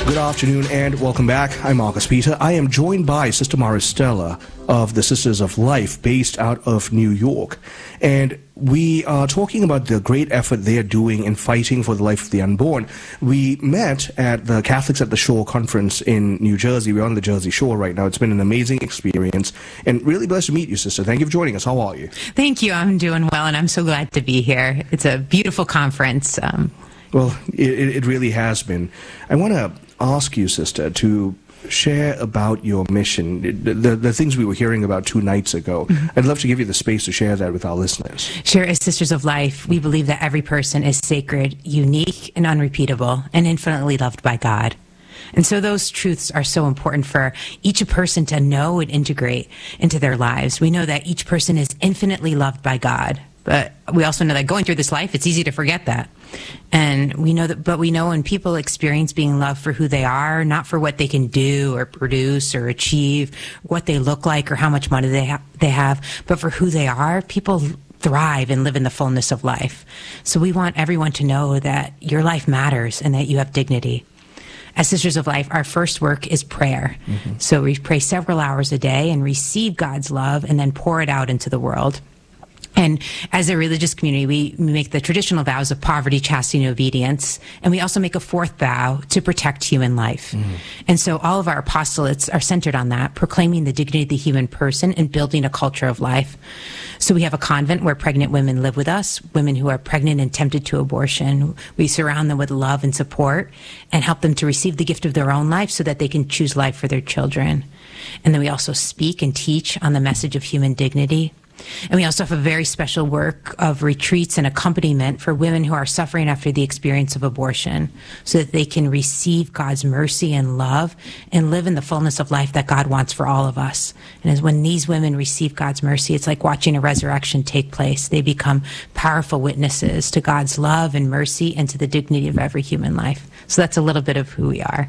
Good afternoon and welcome back. I'm Marcus Peter. I am joined by Sister Maristella of the Sisters of Life based out of New York. And we are talking about the great effort they are doing in fighting for the life of the unborn. We met at the Catholics at the Shore conference in New Jersey. We're on the Jersey Shore right now. It's been an amazing experience and really blessed to meet you, Sister. Thank you for joining us. How are you? Thank you. I'm doing well and I'm so glad to be here. It's a beautiful conference. Well, it really has been. I want to ask you, Sister, to share about your mission, the things we were hearing about 2 nights ago. I'd love to give you the space to share that with our listeners. Sure. As Sisters of Life, we believe that every person is sacred, unique, and unrepeatable, and infinitely loved by God. And so those truths are so important for each person to know and integrate into their lives. We know that each person is infinitely loved by God. But we also know that going through this life, it's easy to forget that. And we know that, but we know when people experience being loved for who they are, not for what they can do or produce or achieve, what they look like or how much money they have, but for who they are, people thrive and live in the fullness of life. So we want everyone to know that your life matters and that you have dignity. As Sisters of Life, our first work is prayer. So we pray several hours a day and receive God's love and then pour it out into the world. And as a religious community, we make the traditional vows of poverty, chastity, and obedience. And we also make a 4th vow to protect human life. And so all of our apostolates are centered on that, proclaiming the dignity of the human person and building a culture of life. So we have a convent where pregnant women live with us, women who are pregnant and tempted to abortion. We surround them with love and support and help them to receive the gift of their own life so that they can choose life for their children. And then we also speak and teach on the message of human dignity. And we also have a very special work of retreats and accompaniment for women who are suffering after the experience of abortion so that they can receive God's mercy and love and live in the fullness of life that God wants for all of us. And as when these women receive God's mercy, it's like watching a resurrection take place. They become powerful witnesses to God's love and mercy and to the dignity of every human life. So that's a little bit of who we are.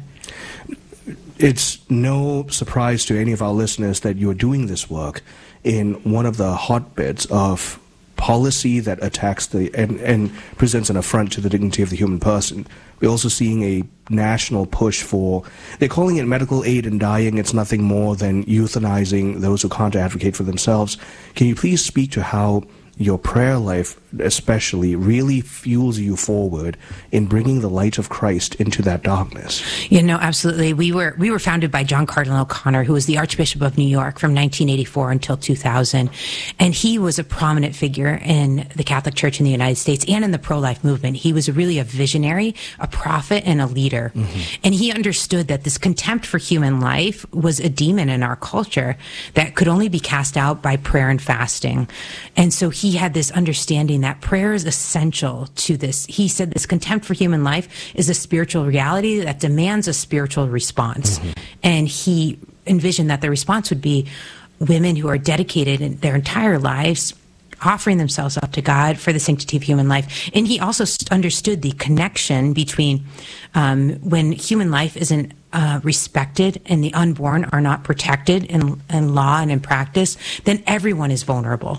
It's no surprise to any of our listeners that you're doing this work in one of the hotbeds of policy that attacks and presents an affront to the dignity of the human person. We're also seeing a national push for, they're calling it medical aid in dying. It's nothing more than euthanizing those who can't advocate for themselves. Can you please speak to how your prayer life especially really fuels you forward in bringing the light of Christ into that darkness? You know, absolutely. We were founded by John Cardinal O'Connor, who was the Archbishop of New York from 1984 until 2000. And he was a prominent figure in the Catholic Church in the United States and in the pro-life movement. He was really a visionary, a prophet, and a leader. And he understood that this contempt for human life was a demon in our culture that could only be cast out by prayer and fasting. And so he had this understanding that prayer is essential to this. He said this contempt for human life is a spiritual reality that demands a spiritual response. And he envisioned that the response would be women who are dedicated in their entire lives offering themselves up to God for the sanctity of human life. And he also understood the connection between when human life isn't respected and the unborn are not protected in law and in practice, then everyone is vulnerable.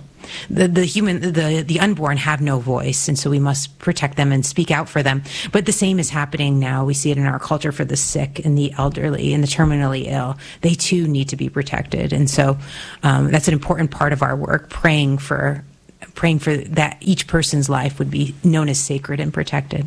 The unborn have no voice, and so we must protect them and speak out for them. But the same is happening now. We see it in our culture for the sick and the elderly and the terminally ill. They too need to be protected. And so that's an important part of our work, praying for that each person's life would be known as sacred and protected.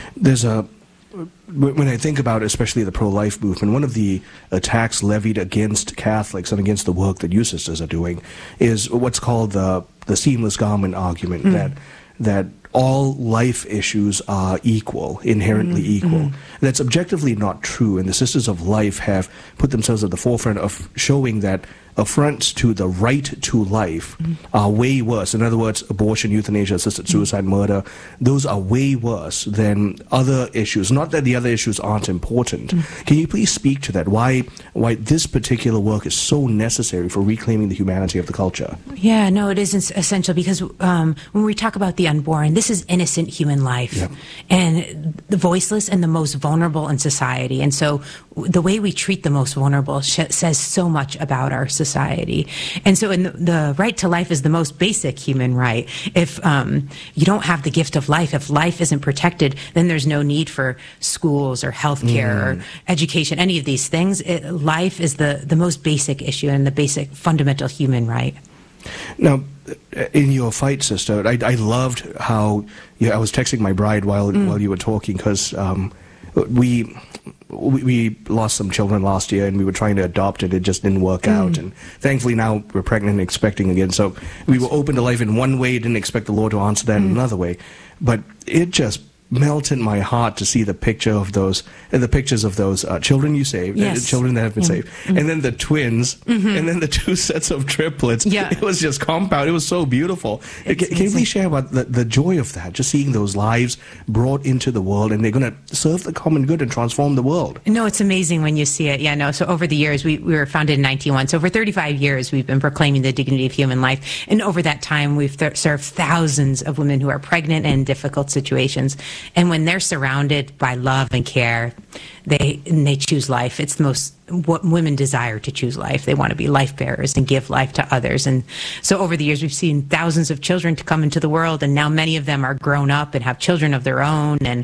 When I think about especially the pro-life movement, one of the attacks levied against Catholics and against the work that you sisters are doing is what's called the seamless garment argument, that all life issues are equal, inherently equal. That's objectively not true, and the Sisters of Life have put themselves at the forefront of showing that affronts to the right to life are way worse. In other words, abortion, euthanasia, assisted suicide, murder, those are way worse than other issues. Not that the other issues aren't important. Can you please speak to that? Why this particular work is so necessary for reclaiming the humanity of the culture? Yeah, no, it is essential because when we talk about the unborn, this is innocent human life, Yep. and the voiceless and the most vulnerable in society. And so the way we treat the most vulnerable says so much about our society. And so the right to life is the most basic human right. If you don't have the gift of life, if life isn't protected, then there's no need for schools or healthcare or education, any of these things. Life is the most basic issue and the basic fundamental human right. Now, in your fight, sister, I loved how I was texting my bride while you were talking, because we lost some children last year, and we were trying to adopt it. It just didn't work out, and thankfully now we're pregnant and expecting again. So we were open to life in one way, didn't expect the Lord to answer that in another way. But it just melted my heart to see the pictures of those children you saved, Yes. children that have been saved, and then the twins, and then the 2 sets of triplets. Yeah. It was just compound. It was so beautiful. Can you please share about the joy of that, just seeing those lives brought into the world, and they're going to serve the common good and transform the world? No, it's amazing when you see it. Yeah, no. So over the years, we were founded in 1991. So over 35 years, we've been proclaiming the dignity of human life. And over that time, we've served thousands of women who are pregnant and in difficult situations. And when they're surrounded by love and care, they choose life. It's the most what women desire, to choose life. They want to be life bearers and give life to others. And so over the years, we've seen thousands of children to come into the world, and now many of them are grown up and have children of their own. And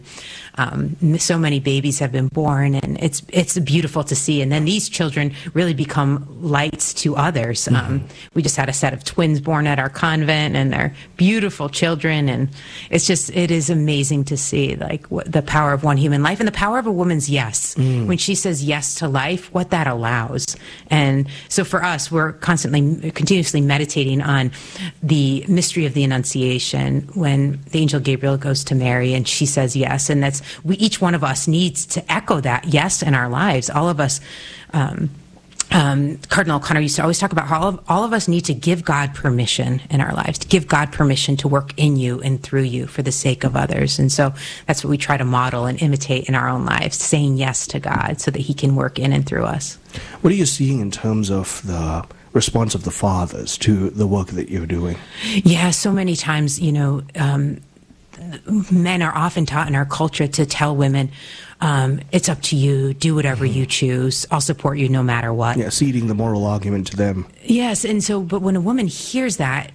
so many babies have been born, and it's beautiful to see. And then these children really become lights to others. We just had a set of twins born at our convent, and they're beautiful children. And it is amazing to see the power of one human life and the power of a woman's yes. When she says yes to life, what that allows. And so for us, we're continuously meditating on the mystery of the Annunciation, when the angel Gabriel goes to Mary and she says yes. And each one of us needs to echo that yes in our lives. All of us, Cardinal O'Connor used to always talk about how all of us need to give God permission in our lives, to give God permission to work in you and through you for the sake of others. And so that's what we try to model and imitate in our own lives, saying yes to God so that he can work in and through us. What are you seeing in terms of the response of the fathers to the work that you're doing? Yeah, so many times, men are often taught in our culture to tell women, it's up to you, do whatever you choose, I'll support you no matter what. Yeah, ceding the moral argument to them. Yes, and so, but when a woman hears that,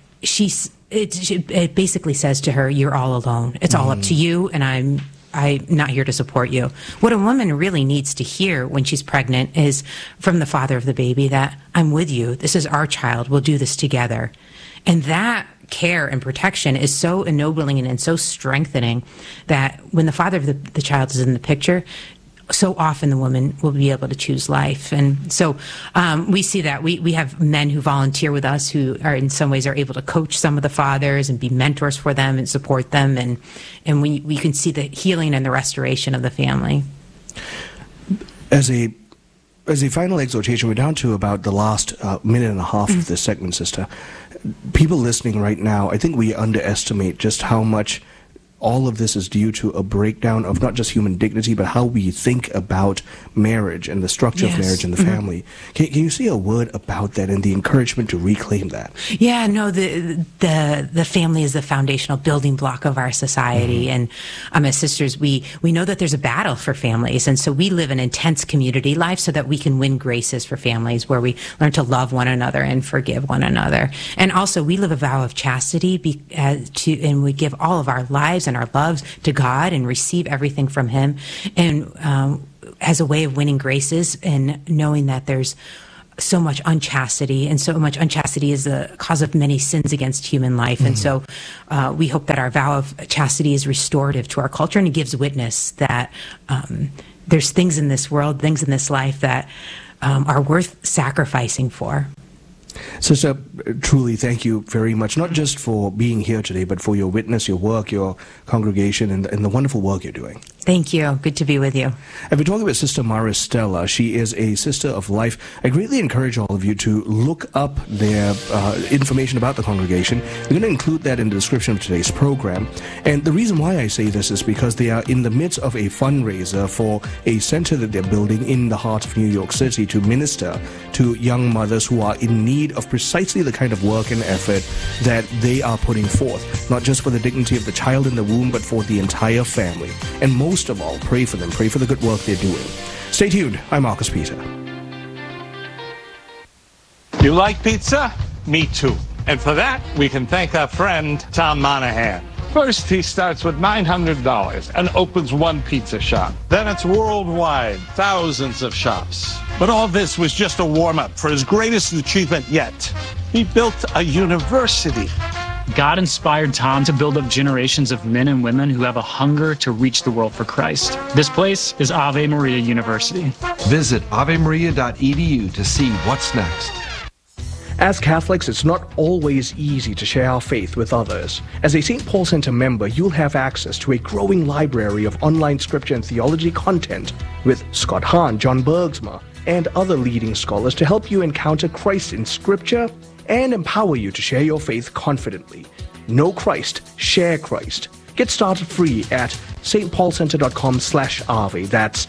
it basically says to her, you're all alone. It's all up to you, and I'm not here to support you. What a woman really needs to hear when she's pregnant is from the father of the baby that I'm with you. This is our child. We'll do this together. And that care and protection is so ennobling and so strengthening that when the father of the child is in the picture, so often the woman will be able to choose life. And so we see that. We have men who volunteer with us who are in some ways are able to coach some of the fathers and be mentors for them and support them. And we can see the healing and the restoration of the family. As a final exhortation, we're down to about the last minute and a half of this segment, sister. People listening right now, I think we underestimate just how much all of this is due to a breakdown of not just human dignity, but how we think about marriage and the structure of marriage and the family. Can you say a word about that and the encouragement to reclaim that? Yeah, no, the family is the foundational building block of our society. And as sisters, we know that there's a battle for families. And so we live an intense community life so that we can win graces for families where we learn to love one another and forgive one another. And also we live a vow of chastity and we give all of our lives and our loves to God and receive everything from him, and as a way of winning graces and knowing that there's so much unchastity, and so much unchastity is the cause of many sins against human life. And so we hope that our vow of chastity is restorative to our culture, and it gives witness that there's things in this world, things in this life that are worth sacrificing for. Sister, truly thank you very much, not just for being here today, but for your witness, your work, your congregation, and the wonderful work you're doing. Thank you. Good to be with you. I've been talking with Sister Maristella. She is a sister of life. I greatly encourage all of you to look up their information about the congregation. We're going to include that in the description of today's program. And the reason why I say this is because they are in the midst of a fundraiser for a center that they're building in the heart of New York City to minister to young mothers who are in need of precisely the kind of work and effort that they are putting forth, not just for the dignity of the child in the womb, but for the entire family. And most of all, pray for them. Pray for the good work they're doing. Stay tuned. I'm Marcus Peter. You like pizza? Me too. And for that, we can thank our friend Tom Monahan. First, he starts with $900 and opens one pizza shop. Then it's worldwide, thousands of shops. But all this was just a warm-up for his greatest achievement yet. He built a university. God inspired Tom to build up generations of men and women who have a hunger to reach the world for Christ. This place is Ave Maria University. Visit avemaria.edu to see what's next. As Catholics, it's not always easy to share our faith with others. As a St. Paul Center member, you'll have access to a growing library of online scripture and theology content with Scott Hahn, John Bergsma, and other leading scholars to help you encounter Christ in scripture and empower you to share your faith confidently. Know Christ, share Christ. Get started free at stpaulcenter.com/ave. That's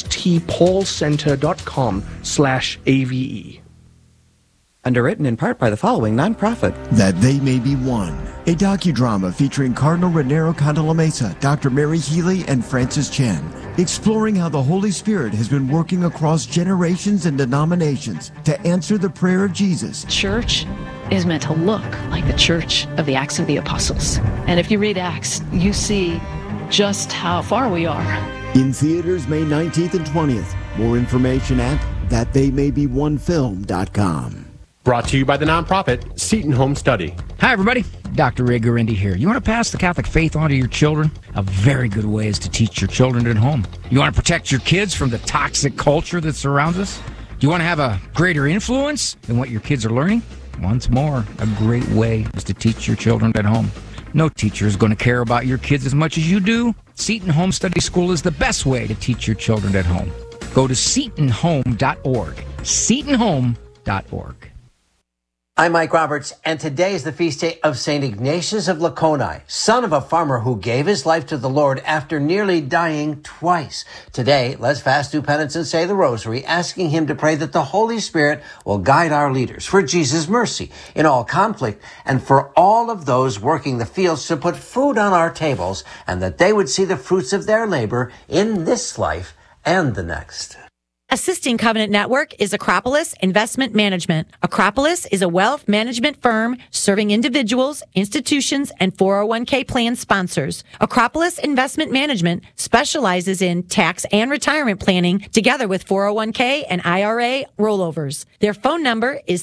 stpaulcenter.com/ave. Underwritten in part by the following nonprofit. That They May Be One, a docudrama featuring Cardinal Raniero Cantalamessa, Dr. Mary Healy, and Francis Chan, exploring how the Holy Spirit has been working across generations and denominations to answer the prayer of Jesus. Church is meant to look like the church of the Acts of the Apostles. And if you read Acts, you see just how far we are. In theaters May 19th and 20th. More information at thattheymay-be-one-film.com. Brought to you by the nonprofit Seton Home Study. Hi, everybody. Dr. Ray Guarendi here. You want to pass the Catholic faith on to your children? A very good way is to teach your children at home. You want to protect your kids from the toxic culture that surrounds us? Do you want to have a greater influence than what your kids are learning? Once more, a great way is to teach your children at home. No teacher is going to care about your kids as much as you do. Seton Home Study School is the best way to teach your children at home. Go to setonhome.org. setonhome.org. I'm Mike Roberts, and today is the feast day of St. Ignatius of Laconi, son of a farmer who gave his life to the Lord after nearly dying twice. Today, let's fast, do penance, and say the rosary, asking him to pray that the Holy Spirit will guide our leaders for Jesus' mercy in all conflict, and for all of those working the fields to put food on our tables, and that they would see the fruits of their labor in this life and the next. Assisting Covenant Network is Acropolis Investment Management. Acropolis is a wealth management firm serving individuals, institutions, and 401k plan sponsors. Acropolis Investment Management specializes in tax and retirement planning together with 401k and IRA rollovers. Their phone number is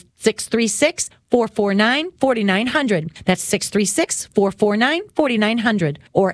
636-449-4900. That's 636-449-4900 or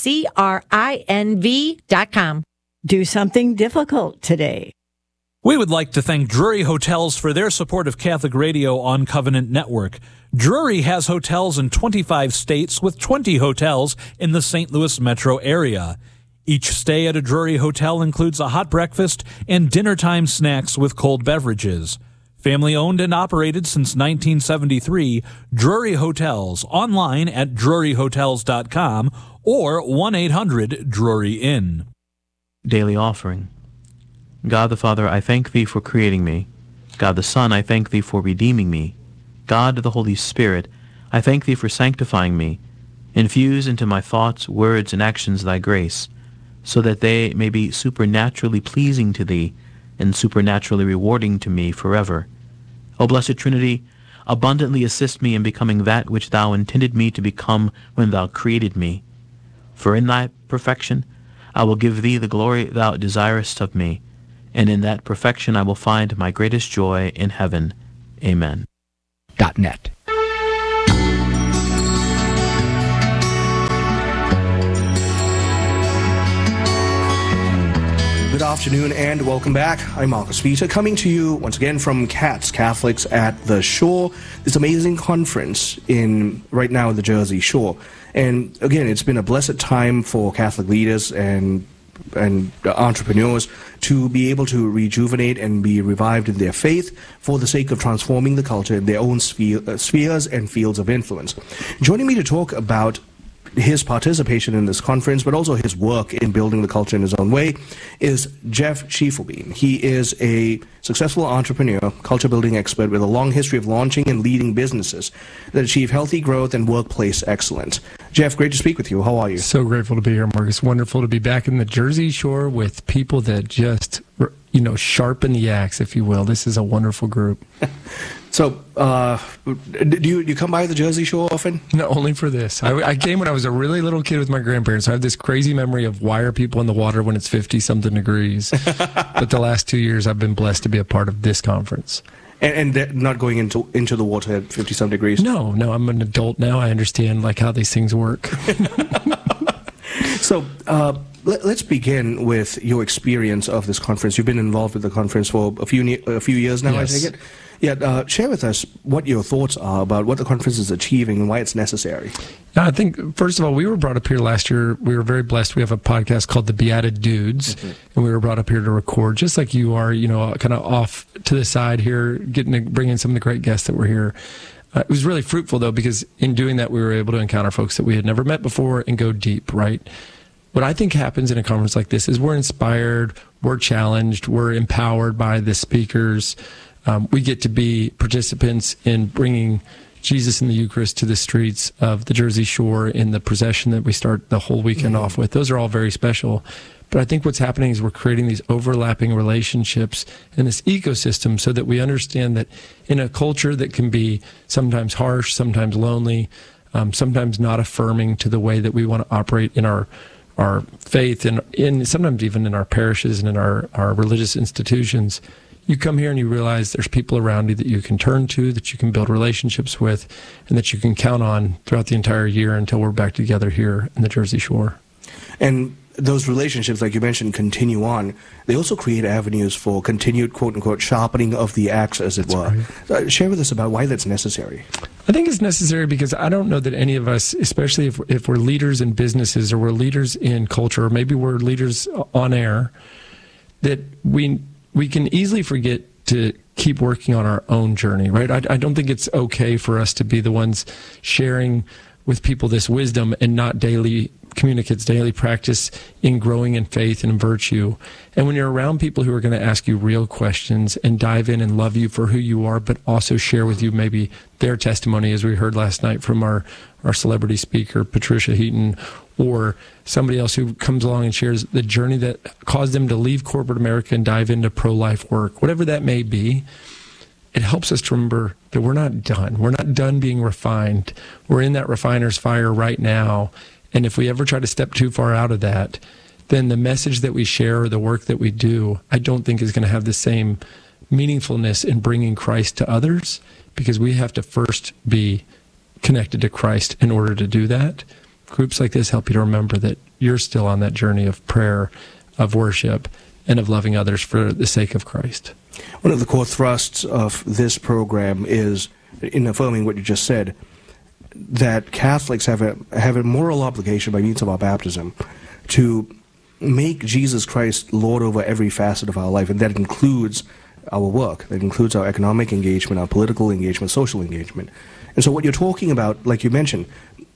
acrinv.com. Do something difficult today. We would like to thank Drury Hotels for their support of Catholic Radio on Covenant Network. Drury has hotels in 25 states with 20 hotels in the St. Louis metro area. Each stay at a Drury hotel includes a hot breakfast and dinner-time snacks with cold beverages. Family owned and operated since 1973, Drury Hotels, online at druryhotels.com or 1-800-DRURY-INN. Daily Offering. God the Father, I thank Thee for creating me. God the Son, I thank Thee for redeeming me. God the Holy Spirit, I thank Thee for sanctifying me. Infuse into my thoughts, words, and actions Thy grace, so that they may be supernaturally pleasing to Thee and supernaturally rewarding to me forever. O Blessed Trinity, abundantly assist me in becoming that which Thou intended me to become when Thou created me. For in Thy perfection I will give Thee the glory Thou desirest of me, and in that perfection I will find my greatest joy in heaven. Amen. .net. Good afternoon and welcome back. I'm Marcus Peter, coming to you once again from CATS, Catholics at the Shore, this amazing conference right now in the Jersey Shore. And again, it's been a blessed time for Catholic leaders and entrepreneurs to be able to rejuvenate and be revived in their faith for the sake of transforming the culture in their own spheres and fields of influence. Joining me to talk about his participation in this conference, but also his work in building the culture in his own way, is Jeff Schiefelbein. He is a successful entrepreneur, culture building expert with a long history of launching and leading businesses that achieve healthy growth and workplace excellence. Jeff, great to speak with you. How are you? So grateful to be here, Marcus. Wonderful to be back in the Jersey Shore with people that just, sharpen the axe, if you will. This is a wonderful group. So, do you come by the Jersey Shore often? No, only for this. I came when I was a really little kid with my grandparents. I have this crazy memory of why are people in the water when it's 50-something degrees. But the last 2 years, I've been blessed to be a part of this conference. And they're not going into the water at 50-some degrees? No, I'm an adult now. I understand how these things work. So, let's begin with your experience of this conference. You've been involved with the conference for a few years now, yes. I take it? Yeah, share with us what your thoughts are about what the conference is achieving and why it's necessary. I think, first of all, we were brought up here last year. We were very blessed. We have a podcast called The Beatted Dudes, and we were brought up here to record, just like you are, kind of off to the side here, getting to bring in some of the great guests that were here. It was really fruitful, though, because in doing that, we were able to encounter folks that we had never met before and go deep, right? What I think happens in a conference like this is we're inspired, we're challenged, we're empowered by the speakers. We get to be participants in bringing Jesus and the Eucharist to the streets of the Jersey Shore in the procession that we start the whole weekend off with. Those are all very special. But I think what's happening is we're creating these overlapping relationships in this ecosystem so that we understand that in a culture that can be sometimes harsh, sometimes lonely, sometimes not affirming to the way that we want to operate in our faith and in sometimes even in our parishes and in our religious institutions, you come here and you realize there's people around you that you can turn to, that you can build relationships with, and that you can count on throughout the entire year until we're back together here in the Jersey Shore. And those relationships, like you mentioned, continue on. They also create avenues for continued, quote-unquote, sharpening of the axe, as it were. Right. Share with us about why that's necessary. I think it's necessary because I don't know that any of us, especially if we're leaders in businesses or we're leaders in culture, or maybe we're leaders on air, that we can easily forget to keep working on our own journey, right? I don't think it's okay for us to be the ones sharing with people this wisdom and not daily communicates daily practice in growing in faith and in virtue. And when you're around people who are going to ask you real questions and dive in and love you for who you are, but also share with you maybe their testimony, as we heard last night from our celebrity speaker, Patricia Heaton, or somebody else who comes along and shares the journey that caused them to leave corporate America and dive into pro-life work, whatever that may be, it helps us to remember that we're not done. We're not done being refined. We're in that refiner's fire right now. And if we ever try to step too far out of that, then the message that we share or the work that we do, I don't think is going to have the same meaningfulness in bringing Christ to others, because we have to first be connected to Christ in order to do that. Groups like this help you to remember that you're still on that journey of prayer, of worship, and of loving others for the sake of Christ. One of the core thrusts of this program is, in affirming what you just said, that Catholics have a moral obligation by means of our baptism to make Jesus Christ Lord over every facet of our life, and that includes our work, that includes our economic engagement, our political engagement, social engagement. And so what you're talking about, like you mentioned,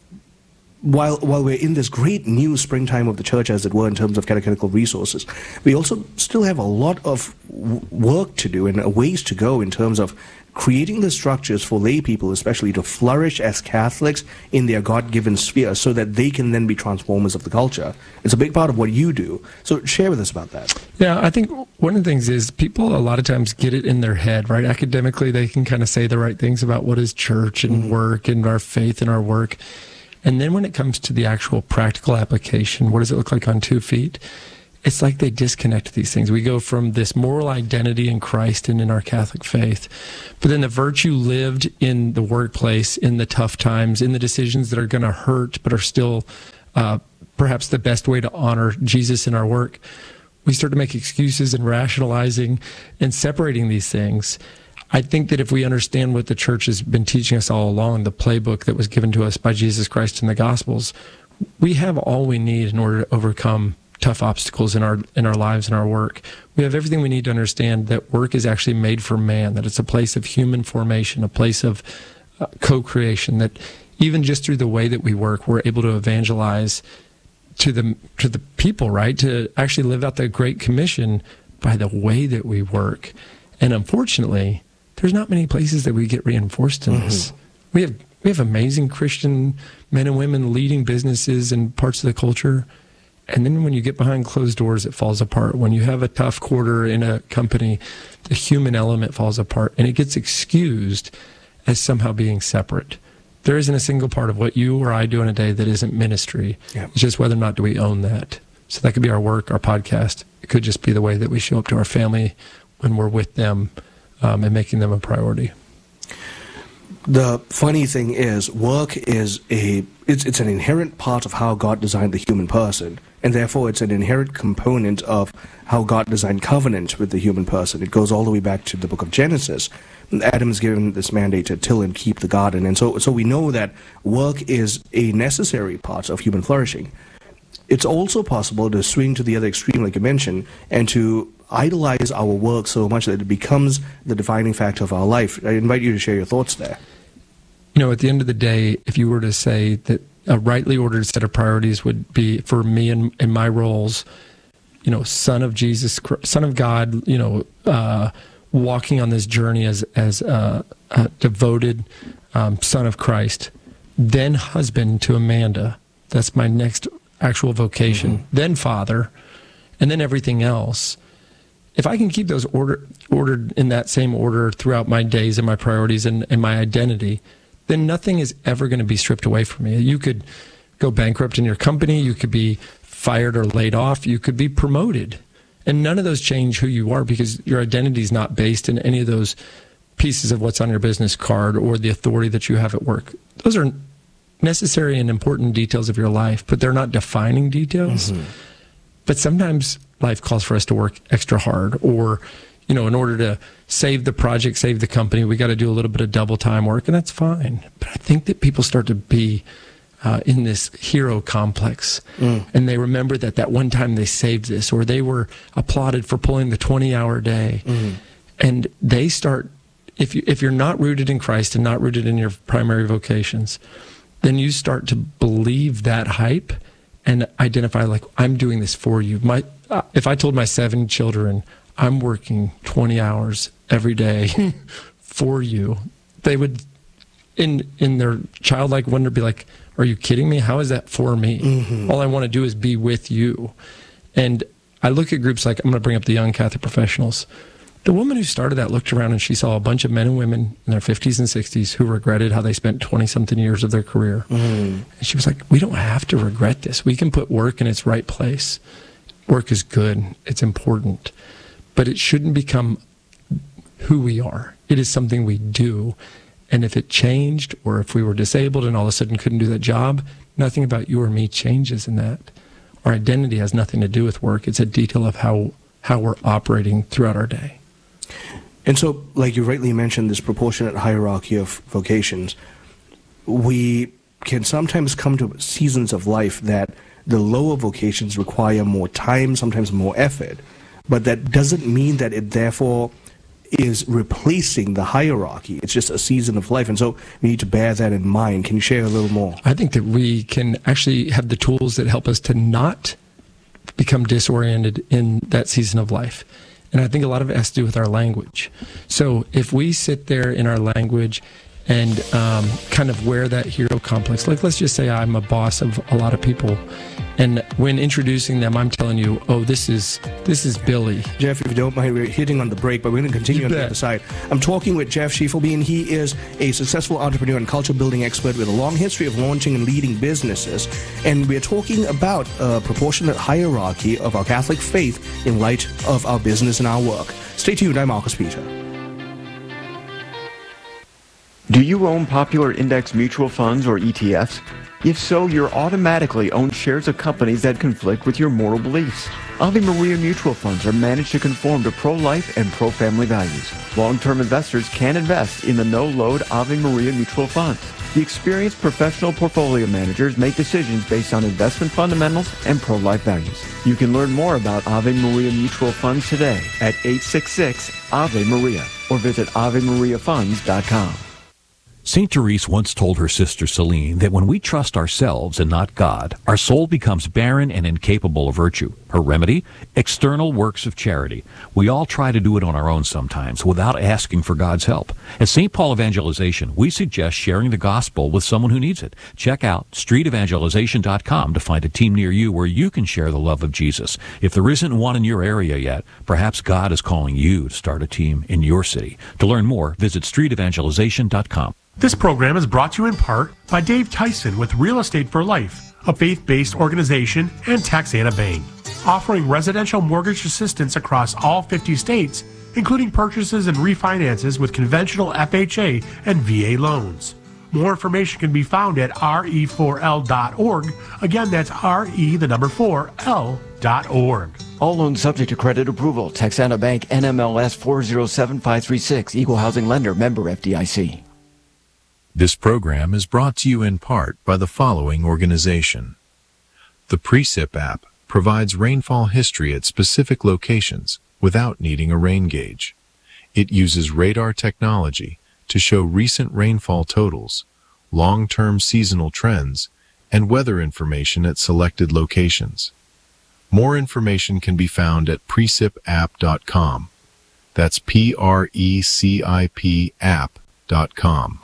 while we're in this great new springtime of the church, as it were, in terms of catechetical resources, we also still have a lot of work to do and ways to go in terms of creating the structures for lay people, especially, to flourish as Catholics in their God-given sphere so that they can then be transformers of the culture. It's a big part of what you do. So share with us about that. Yeah, I think one of the things is people a lot of times get it in their head, right? Academically, they can kind of say the right things about what is church and work and our faith and our work. And then when it comes to the actual practical application, what does it look like on 2 feet? It's like they disconnect these things. We go from this moral identity in Christ and in our Catholic faith, but then the virtue lived in the workplace, in the tough times, in the decisions that are going to hurt, but are still perhaps the best way to honor Jesus in our work. We start to make excuses and rationalizing and separating these things. I think that if we understand what the church has been teaching us all along, the playbook that was given to us by Jesus Christ in the Gospels, we have all we need in order to overcome tough obstacles in our lives and our work. We have everything we need to understand that work is actually made for man, that it's a place of human formation, a place of co-creation, that even just through the way that we work, we're able to evangelize to the people, right? To actually live out the Great Commission by the way that we work. And unfortunately, there's not many places that we get reinforced in this. We have amazing Christian men and women leading businesses and parts of the culture. And then when you get behind closed doors, it falls apart. When you have a tough quarter in a company, the human element falls apart, and it gets excused as somehow being separate. There isn't a single part of what you or I do in a day that isn't ministry. Yeah. It's just whether or not do we own that. So that could be our work, our podcast. It could just be the way that we show up to our family when we're with them and making them a priority. The funny thing is, work is it's an inherent part of how God designed the human person, and therefore it's an inherent component of how God designed covenant with the human person. It goes all the way back to the book of Genesis. Adam is given this mandate to till and keep the garden, and so we know that work is a necessary part of human flourishing. It's also possible to swing to the other extreme, like you mentioned, and to idolize our work so much that it becomes the defining factor of our life. I invite you to share your thoughts there. You know, at the end of the day, if you were to say that a rightly ordered set of priorities would be, for me and my roles, you know, son of Jesus, son of God, you know, walking on this journey as a devoted son of Christ, then husband to Amanda. That's my next actual vocation. Then father, and then everything else. If I can keep those ordered in that same order throughout my days and my priorities and my identity, then nothing is ever going to be stripped away from me. You could go bankrupt in your company, you could be fired or laid off, you could be promoted. And none of those change who you are, because your identity is not based in any of those pieces of what's on your business card or the authority that you have at work. Those are necessary and important details of your life, but they're not defining details. But sometimes life calls for us to work extra hard, or, you know, in order to save the project, save the company, we got to do a little bit of double time work, and that's fine. But I think that people start to be in this hero complex, and they remember that one time they saved this, or they were applauded for pulling the 20-hour day, and they start, if you're not rooted in Christ and not rooted in your primary vocations, then you start to believe that hype and identify, like, I'm doing this for you. If I told my 7 children, I'm working 20 hours every day for you, they would, in their childlike wonder, be like, are you kidding me? How is that for me? All I want to do is be with you. And I look at groups like, I'm going to bring up the Young Catholic Professionals. The woman who started that looked around and she saw a bunch of men and women in their 50s and 60s who regretted how they spent 20-something years of their career. And she was like, we don't have to regret this. We can put work in its right place. Work is good. It's important. But it shouldn't become who we are. It is something we do. And if it changed, or if we were disabled and all of a sudden couldn't do that job, nothing about you or me changes in that. Our identity has nothing to do with work. It's a detail of how we're operating throughout our day. And so, like you rightly mentioned, this proportionate hierarchy of vocations, we can sometimes come to seasons of life that the lower vocations require more time, sometimes more effort, but that doesn't mean that it therefore is replacing the hierarchy. It's just a season of life, and so we need to bear that in mind. Can you share a little more? I think that we can actually have the tools that help us to not become disoriented in that season of life. And I think a lot of it has to do with our language. So if we sit there in our language and kind of wear that hero complex, like let's just say I'm a boss of a lot of people, and when introducing them, I'm telling you, oh, this is Billy. Jeff, if you don't mind, we're hitting on the break, but we're going to continue on the other side. I'm talking with Jeff Schiefelbein. He is a successful entrepreneur and culture building expert with a long history of launching and leading businesses. And we're talking about a proportionate hierarchy of our Catholic faith in light of our business and our work. Stay tuned. I'm Marcus Peter. Do you own popular index mutual funds or ETFs? If so, you're automatically own shares of companies that conflict with your moral beliefs. Ave Maria mutual funds are managed to conform to pro-life and pro-family values. Long-term investors can invest in the no-load Ave Maria mutual funds. The experienced professional portfolio managers make decisions based on investment fundamentals and pro-life values. You can learn more about Ave Maria mutual funds today at 866-AVE-MARIA or visit AveMariaFunds.com. St. Therese once told her sister Celine that when we trust ourselves and not God, our soul becomes barren and incapable of virtue. Her remedy? External works of charity. We all try to do it on our own sometimes without asking for God's help. At St. Paul Evangelization, we suggest sharing the gospel with someone who needs it. Check out streetevangelization.com to find a team near you where you can share the love of Jesus. If there isn't one in your area yet, perhaps God is calling you to start a team in your city. To learn more, visit streetevangelization.com. This program is brought to you in part by Dave Tyson with Real Estate for Life, a faith-based organization, and Taxana Bank, offering residential mortgage assistance across all 50 states, including purchases and refinances with conventional FHA and VA loans. More information can be found at re4l.org. Again, that's re4l.org. All loans subject to credit approval. Texana Bank, NMLS 407536, Equal Housing Lender, member FDIC. This program is brought to you in part by the following organization. The Precip app provides rainfall history at specific locations without needing a rain gauge. It uses radar technology to show recent rainfall totals, long-term seasonal trends, and weather information at selected locations. More information can be found at precipapp.com. That's PRECIP app.com.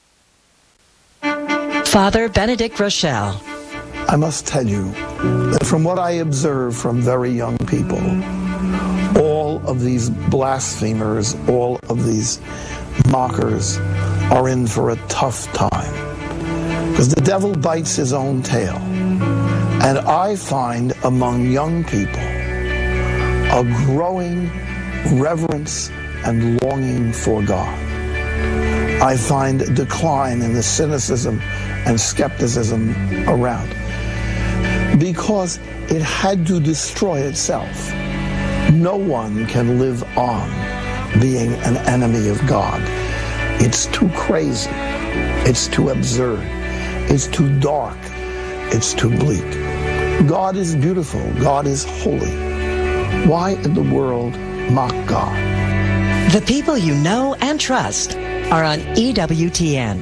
Father Benedict Rochelle. I must tell you that from what I observe from very young people, all of these blasphemers, all of these mockers are in for a tough time. Because the devil bites his own tail. And I find among young people a growing reverence and longing for God. I find a decline in the cynicism and skepticism around, because it had to destroy itself. No one can live on being an enemy of God. It's too crazy. It's too absurd. It's too dark. It's too bleak. God is beautiful. God is holy. Why in the world mock God? The people you know and trust are on EWTN.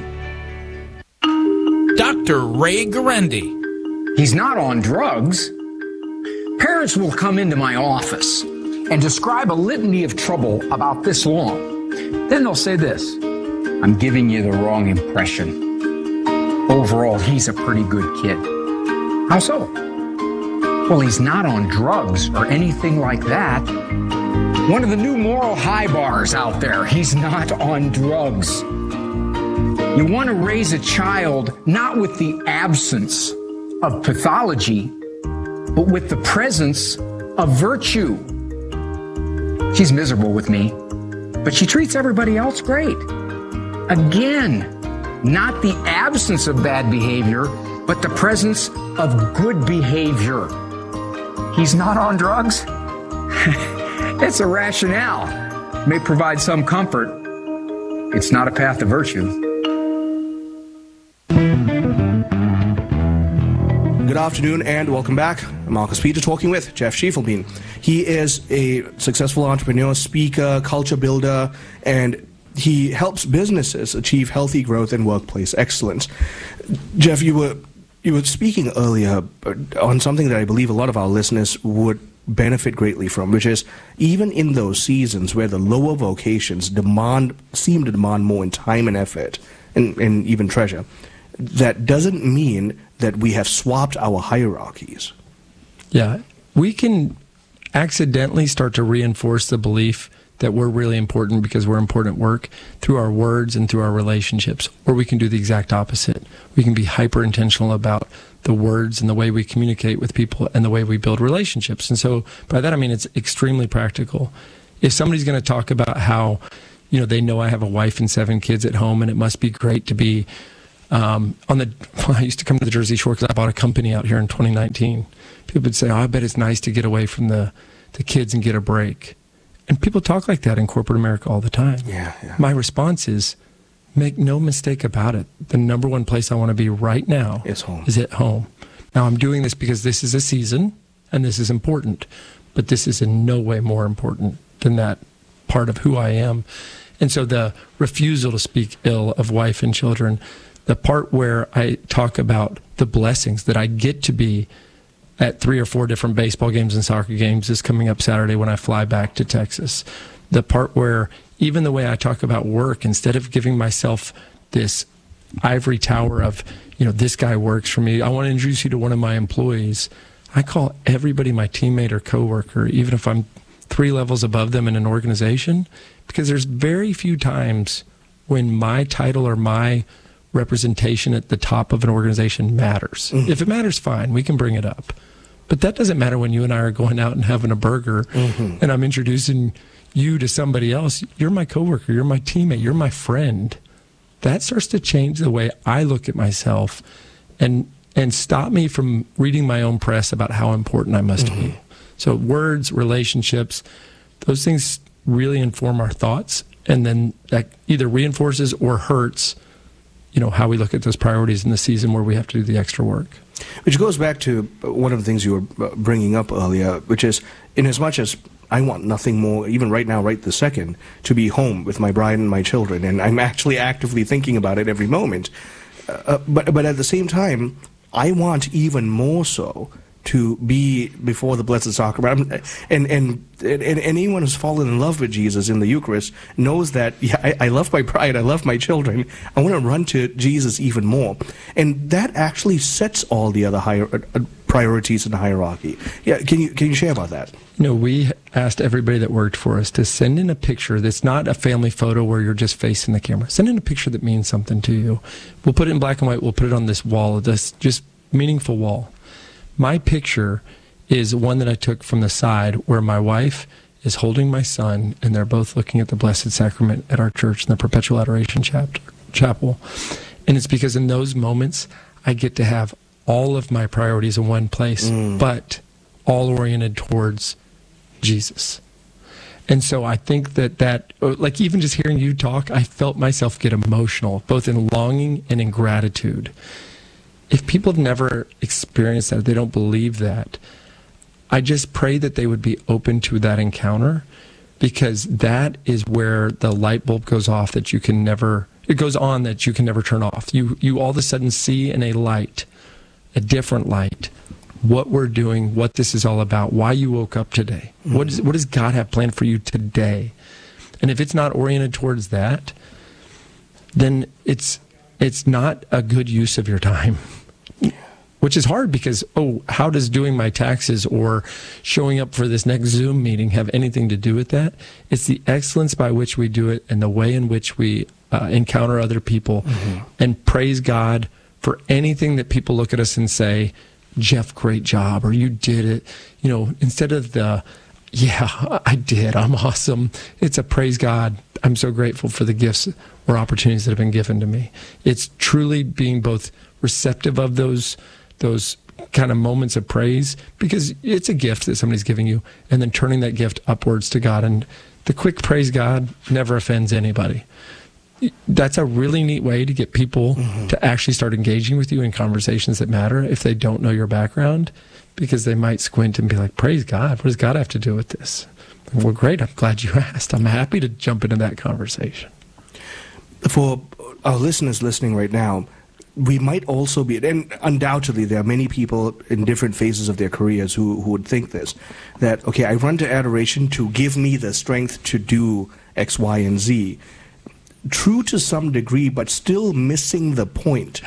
Dr. Ray Guarendi. He's not on drugs. Parents will come into my office and describe a litany of trouble about this long. Then they'll say this: I'm giving you the wrong impression. Overall, he's a pretty good kid. How so? Well, he's not on drugs or anything like that. One of the new moral high bars out there, he's not on drugs. You want to raise a child not with the absence of pathology, but with the presence of virtue. She's miserable with me, but she treats everybody else great. Again, not the absence of bad behavior, but the presence of good behavior. He's not on drugs? It's a rationale. May provide some comfort. It's not a path to virtue. Good afternoon and welcome back. I'm Marcus Peter talking with Jeff Schiefelbein. He is a successful entrepreneur, speaker, culture builder, and he helps businesses achieve healthy growth and workplace excellence. Jeff, you were speaking earlier on something that I believe a lot of our listeners would benefit greatly from, which is even in those seasons where the lower vocations seem to demand more in time and effort and even treasure, that doesn't mean that we have swapped our hierarchies. Yeah, we can accidentally start to reinforce the belief that we're really important because we're important at work through our words and through our relationships. Or we can do the exact opposite. We can be hyper intentional about the words and the way we communicate with people and the way we build relationships. And so by that I mean it's extremely practical. If somebody's going to talk about how, they know I have a wife and 7 kids at home and it must be great to be I used to come to the Jersey Shore because I bought a company out here in 2019. People would say, I bet it's nice to get away from the kids and get a break. And people talk like that in corporate America all the time. Yeah. My response is, make no mistake about it. The number one place I want to be right now is at home. Now, I'm doing this because this is a season and this is important, but this is in no way more important than that part of who I am. And so the refusal to speak ill of wife and children, the part where I talk about the blessings that I get to be at 3 or 4 different baseball games and soccer games is coming up Saturday when I fly back to Texas. The part where even the way I talk about work, instead of giving myself this ivory tower of, this guy works for me, I want to introduce you to one of my employees. I call everybody my teammate or coworker, even if I'm 3 levels above them in an organization, because there's very few times when my title or my representation at the top of an organization matters. Mm-hmm. If it matters, fine, we can bring it up. But that doesn't matter when you and I are going out and having a burger and I'm introducing you to somebody else. You're my coworker, you're my teammate, you're my friend. That starts to change the way I look at myself and stop me from reading my own press about how important I must be. So words, relationships, those things really inform our thoughts, and then that either reinforces or hurts, how we look at those priorities in the season where we have to do the extra work. Which goes back to one of the things you were bringing up earlier, which is, in as much as I want nothing more, even right now, right this second, to be home with my bride and my children, and I'm actually actively thinking about it every moment, but at the same time, I want even more so to be before the Blessed Sacrament. And anyone who's fallen in love with Jesus in the Eucharist knows that, I love my bride, I love my children, I want to run to Jesus even more. And that actually sets all the other priorities in the hierarchy. Yeah, can you share about that? We asked everybody that worked for us to send in a picture that's not a family photo where you're just facing the camera. Send in a picture that means something to you. We'll put it in black and white. We'll put it on this wall, this just meaningful wall. My picture is one that I took from the side where my wife is holding my son, and they're both looking at the Blessed Sacrament at our church in the Perpetual Adoration Chapel. And it's because in those moments, I get to have all of my priorities in one place, but all oriented towards Jesus. And so I think that, like even just hearing you talk, I felt myself get emotional, both in longing and in gratitude. If people have never experienced that, they don't believe that, I just pray that they would be open to that encounter, because that is where the light bulb goes off that you can never, it goes on that you can never turn off. You all of a sudden see in a light, a different light, what we're doing, what this is all about, why you woke up today. What does God have planned for you today? And if it's not oriented towards that, then it's not a good use of your time. Which is hard because, how does doing my taxes or showing up for this next Zoom meeting have anything to do with that? It's the excellence by which we do it and the way in which we encounter other people and praise God for anything that people look at us and say, Jeff, great job, or you did it. Instead of the, yeah, I did, I'm awesome. It's a praise God. I'm so grateful for the gifts or opportunities that have been given to me. It's truly being both receptive of those kind of moments of praise, because it's a gift that somebody's giving you, and then turning that gift upwards to God. And the quick praise God never offends anybody. That's a really neat way to get people to actually start engaging with you in conversations that matter if they don't know your background, because they might squint and be like, praise God, what does God have to do with this? Well, great, I'm glad you asked. I'm happy to jump into that conversation. For our listeners listening right now, we might also be, and undoubtedly there are many people in different phases of their careers who would think this, that, okay, I run to adoration to give me the strength to do X, Y, and Z. True to some degree, but still missing the point.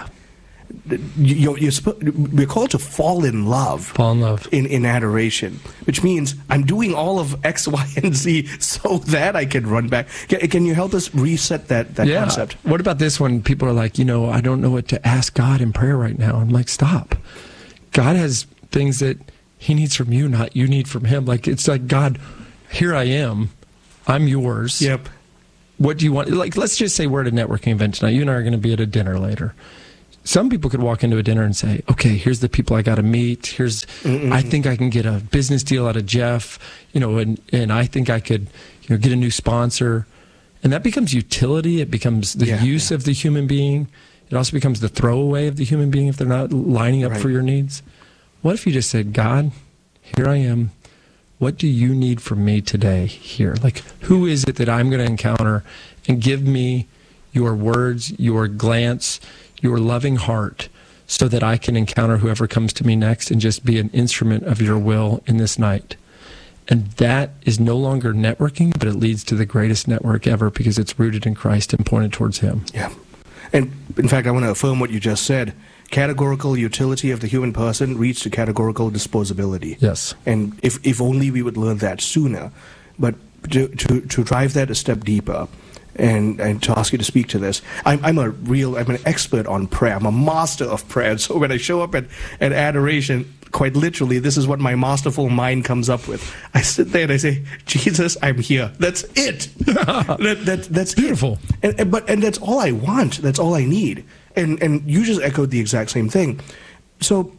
We're called to fall in love. In adoration, which means I'm doing all of X, Y, and Z so that I can run back. Can you help us reset that concept? What about this one? People are like, I don't know what to ask God in prayer right now. I'm like, stop. God has things that he needs from you, not you need from him. Like, it's like, God, here I am. I'm yours. Yep. What do you want? Like, let's just say we're at a networking event tonight. You and I are going to be at a dinner later. Some people could walk into a dinner and say, okay, here's the people I got to meet. I think I can get a business deal out of Jeff, and I think I could, get a new sponsor. And that becomes utility. It becomes the use of the human being. It also becomes the throwaway of the human being if they're not lining up for your needs. What if you just said, God, here I am. what do you need from me today here? Like, who is it that I'm going to encounter? And give me your words, your glance, your loving heart, so that I can encounter whoever comes to me next and just be an instrument of your will in this night. And that is no longer networking, but it leads to the greatest network ever because it's rooted in Christ and pointed towards Him. Yeah. And in fact, I want to affirm what you just said. Categorical utility of the human person leads to categorical disposability. Yes. And if only we would learn that sooner. But to drive that a step deeper, and to ask you to speak to this, I'm an expert on prayer. I'm a master of prayer. So when I show up at adoration, quite literally, this is what my masterful mind comes up with. I sit there and I say, Jesus, I'm here. That's it. That's beautiful. And that's all I want. That's all I need. And you just echoed the exact same thing. So,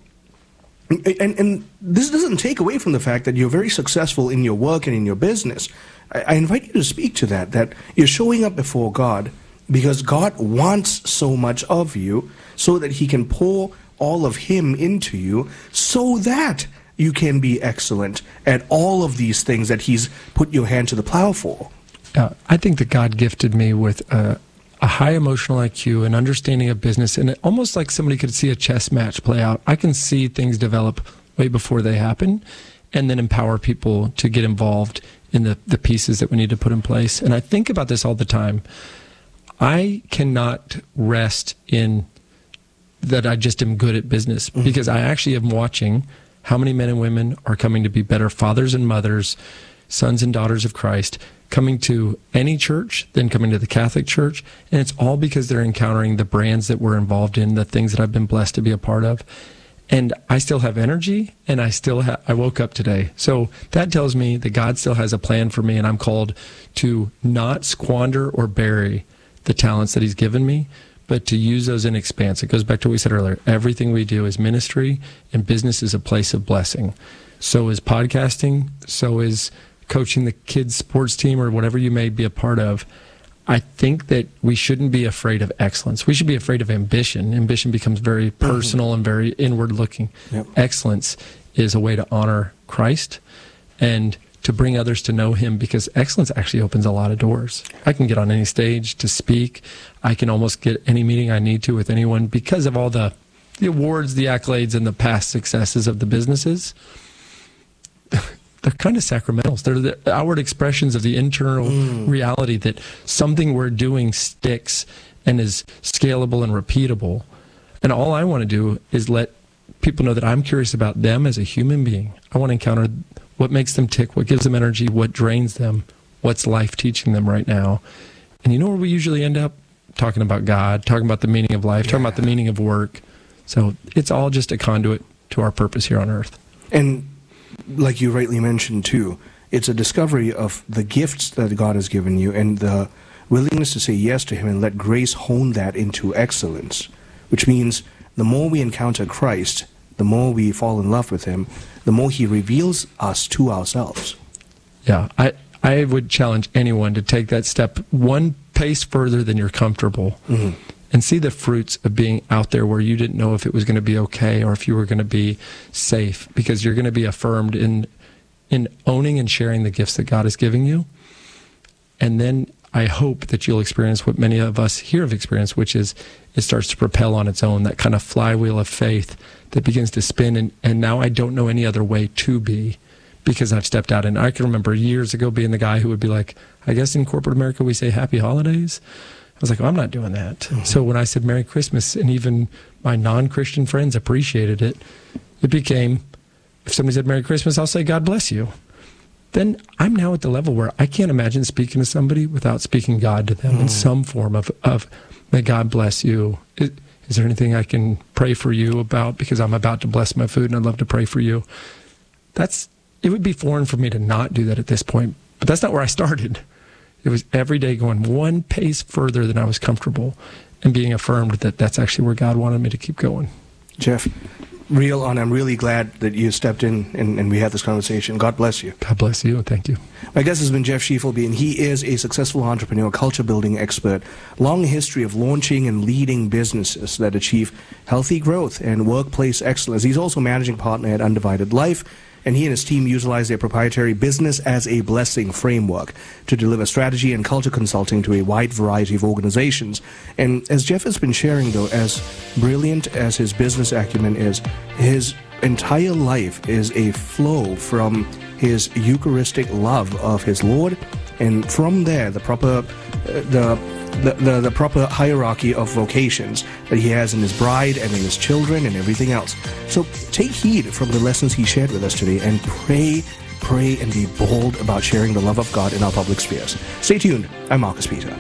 and this doesn't take away from the fact that you're very successful in your work and in your business. I invite you to speak to that you're showing up before God because God wants so much of you so that He can pour all of Him into you so that you can be excellent at all of these things that He's put your hand to the plow for. I think that God gifted me with a high emotional IQ, an understanding of business, and almost like somebody could see a chess match play out. I can see things develop way before they happen and then empower people to get involved in the pieces that we need to put in place. And I think about this all the time. I cannot rest in that I just am good at business because I actually am watching how many men and women are coming to be better fathers and mothers, sons and daughters of Christ, coming to any church, then coming to the Catholic Church. And it's all because they're encountering the brands that we're involved in, the things that I've been blessed to be a part of. And I still have energy, and I woke up today. So that tells me that God still has a plan for me, and I'm called to not squander or bury the talents that He's given me, but to use those in expanse. It goes back to what we said earlier. Everything we do is ministry, and business is a place of blessing. So is podcasting, so is coaching the kids' sports team or whatever you may be a part of. I think that we shouldn't be afraid of excellence. We should be afraid of ambition. Ambition becomes very personal and very inward-looking. Yep. Excellence is a way to honor Christ and to bring others to know Him, because excellence actually opens a lot of doors. I can get on any stage to speak. I can almost get any meeting I need to with anyone because of all the awards, the accolades, and the past successes of the businesses. They're kind of sacramentals. They're the outward expressions of the internal reality that something we're doing sticks and is scalable and repeatable. And all I want to do is let people know that I'm curious about them as a human being. I want to encounter what makes them tick, what gives them energy, what drains them, what's life teaching them right now. And you know where we usually end up? Talking about God, talking about the meaning of life, talking about the meaning of work. So it's all just a conduit to our purpose here on earth. And like you rightly mentioned too, it's a discovery of the gifts that God has given you and the willingness to say yes to Him and let grace hone that into excellence, which means the more we encounter Christ, the more we fall in love with Him, the more He reveals us to ourselves. Yeah, I would challenge anyone to take that step one pace further than you're comfortable and see the fruits of being out there where you didn't know if it was going to be okay or if you were going to be safe, because you're going to be affirmed in owning and sharing the gifts that God is giving you. And then I hope that you'll experience what many of us here have experienced, which is it starts to propel on its own, that kind of flywheel of faith that begins to spin. And now I don't know any other way to be, because I've stepped out. And I can remember years ago being the guy who would be like, I guess in corporate America we say happy holidays. I was like, oh, I'm not doing that. So when I said Merry Christmas, and even my non-Christian friends appreciated it, it became, if somebody said Merry Christmas, I'll say God bless you. Then I'm now at the level where I can't imagine speaking to somebody without speaking God to them in some form of may God bless you. Is there anything I can pray for you about, because I'm about to bless my food and I'd love to pray for you? It would be foreign for me to not do that at this point, but that's not where I started. It was every day going one pace further than I was comfortable and being affirmed that that's actually where God wanted me to keep going. Jeff, real on, I'm really glad that you stepped in and we had this conversation. God bless you. God bless you. Thank you. My guest has been Jeff Schiefelbe, and he is a successful entrepreneur, culture building expert, long history of launching and leading businesses that achieve healthy growth and workplace excellence. He's also managing partner at Undivided Life and he and his team utilize their proprietary Business as a Blessing framework to deliver strategy and culture consulting to a wide variety of organizations. And as Jeff has been sharing, though, as brilliant as his business acumen is, his entire life is a flow from his Eucharistic love of his Lord, and from there, the proper the proper hierarchy of vocations that he has in his bride and in his children and everything else. So take heed from the lessons he shared with us today, and pray, and be bold about sharing the love of God in our public spheres. Stay tuned. I'm Marcus Peter.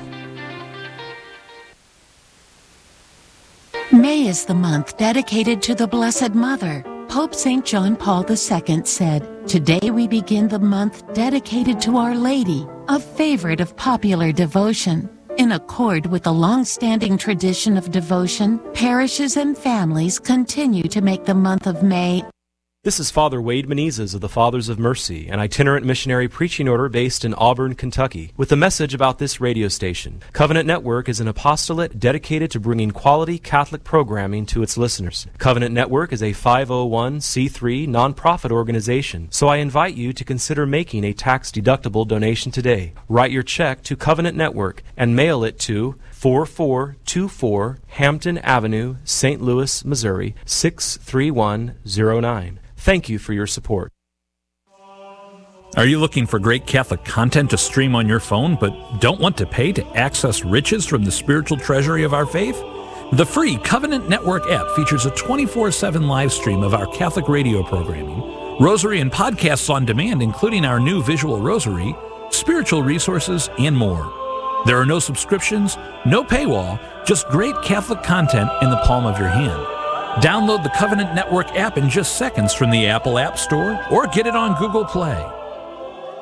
May is the month dedicated to the Blessed Mother. Pope St. John Paul II said, "Today we begin the month dedicated to Our Lady, a favorite of popular devotion." In accord with the long-standing tradition of devotion, parishes and families continue to make the month of May. This is Father Wade Menezes of the Fathers of Mercy, an itinerant missionary preaching order based in Auburn, Kentucky, with a message about this radio station. Covenant Network is an apostolate dedicated to bringing quality Catholic programming to its listeners. Covenant Network is a 501c3 nonprofit organization, so I invite you to consider making a tax-deductible donation today. Write your check to Covenant Network and mail it to 4424 Hampton Avenue, St. Louis, Missouri 63109. Thank you for your support. Are you looking for great Catholic content to stream on your phone but don't want to pay to access riches from the spiritual treasury of our faith? The free Covenant Network app features a 24/7 live stream of our Catholic radio programming, rosary and podcasts on demand, including our new visual rosary, spiritual resources, and more. There are no subscriptions, no paywall, just great Catholic content in the palm of your hand. Download the Covenant Network app in just seconds from the Apple App Store or get it on Google Play.